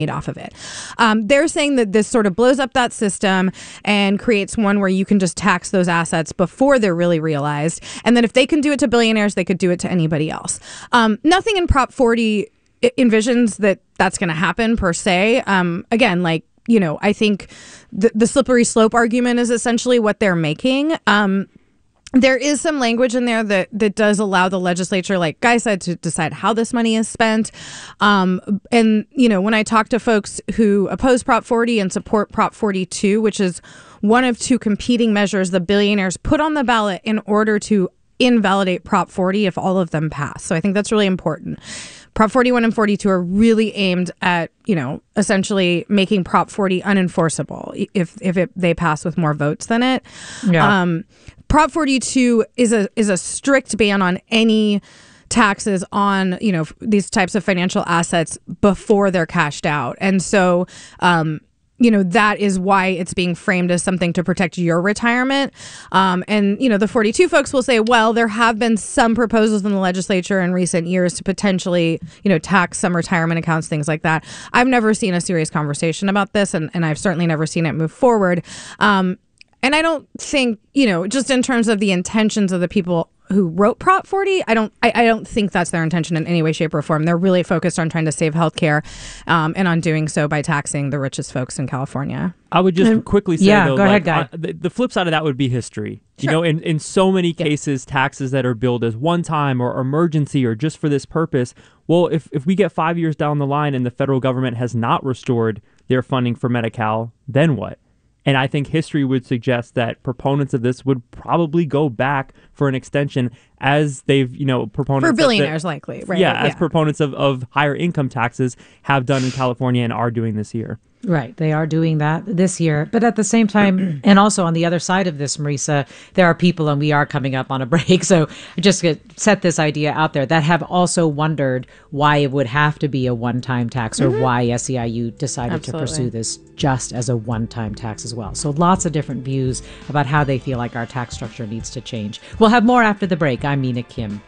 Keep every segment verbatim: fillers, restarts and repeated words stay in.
off of it. Um, they're saying that this sort of blows up that system and creates one where you can just tax those assets before they're really realized. And then if they can do it to billionaires, they could do it to anybody else. Um, nothing in Prop forty envisions that that's going to happen per se. Um, again, like, you know, I think the, the slippery slope argument is essentially what they're making. Um, There is some language in there that, that does allow the legislature, like Guy said, to decide how this money is spent. Um, and, you know, when I talk to folks who oppose Prop forty and support Prop forty-two, which is one of two competing measures the billionaires put on the ballot in order to invalidate Prop forty if all of them pass. So I think that's really important. Prop forty-one and forty-two are really aimed at, you know, essentially making Prop forty unenforceable if if it, they pass with more votes than it. Yeah. Um, Prop forty-two is a is a strict ban on any taxes on, you know, these types of financial assets before they're cashed out. And so, um, you know, that is why it's being framed as something to protect your retirement. Um, and, you know, the forty-two folks will say, well, there have been some proposals in the legislature in recent years to potentially, you know, tax some retirement accounts, things like that. I've never seen a serious conversation about this, and, and I've certainly never seen it move forward. Um, And I don't think, you know, just in terms of the intentions of the people who wrote Prop forty, I don't I, I don't think that's their intention in any way, shape, or form. They're really focused on trying to save healthcare um, and on doing so by taxing the richest folks in California. I would just um, quickly say, yeah, though, go like, ahead, Guy. uh, the, the flip side of that would be history. Sure. You know, in, in so many cases, yeah. taxes that are billed as one time or emergency or just for this purpose, well, if, if we get five years down the line and the federal government has not restored their funding for Medi-Cal, then what? And I think history would suggest that proponents of this would probably go back for an extension as they've, you know, proponents... For billionaires, that, likely, right? Yeah, yeah, as proponents of, of higher income taxes have done in California and are doing this year. Right. They are doing that this year. But at the same time, and also on the other side of this, Marisa, there are people, and we are coming up on a break, so just to set this idea out there, that have also wondered why it would have to be a one-time tax or mm-hmm. why S E I U decided Absolutely. to pursue this just as a one-time tax as well. So lots of different views about how they feel like our tax structure needs to change. We'll have more after the break. I'm Mina Kim.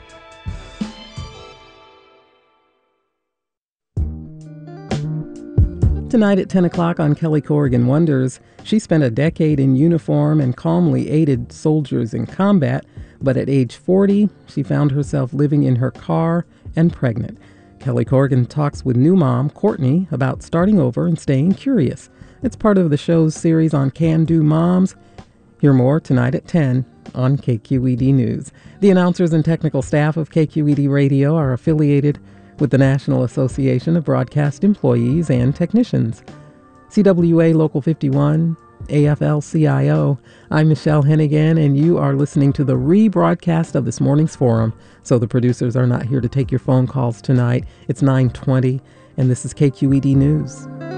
Tonight at ten o'clock on Kelly Corrigan Wonders, she spent a decade in uniform and calmly aided soldiers in combat, but at age forty, she found herself living in her car and pregnant. Kelly Corrigan talks with new mom, Courtney, about starting over and staying curious. It's part of the show's series on Can-Do Moms. Hear more tonight at ten on K Q E D News. The announcers and technical staff of K Q E D Radio are affiliated with the National Association of Broadcast Employees and Technicians. C W A Local fifty-one, A F L C I O. I'm Michelle Hennigan, and you are listening to the rebroadcast of this morning's forum. So the producers are not here to take your phone calls tonight. It's nine twenty, and this is K Q E D News.